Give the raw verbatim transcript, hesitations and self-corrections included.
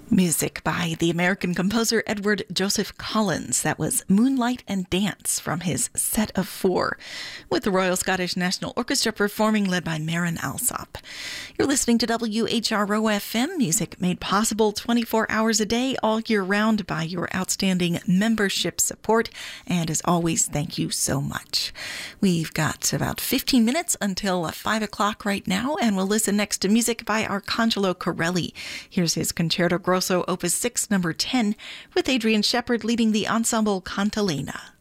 Music by the American composer Edward Joseph Collins. That was Moonlight and Dance from his Set of Four, with the Royal Scottish National Orchestra performing, led by Maren Alsop. You're listening to W H R O F M, music made possible twenty-four hours a day, all year round, by your outstanding membership support. And as always, thank you so much. We've got about fifteen minutes until five o'clock right now, and we'll listen next to music by Arcangelo Corelli. Here's his Concerto Grosso Opus six, number ten, with Adrian Shepard leading the ensemble Cantilena.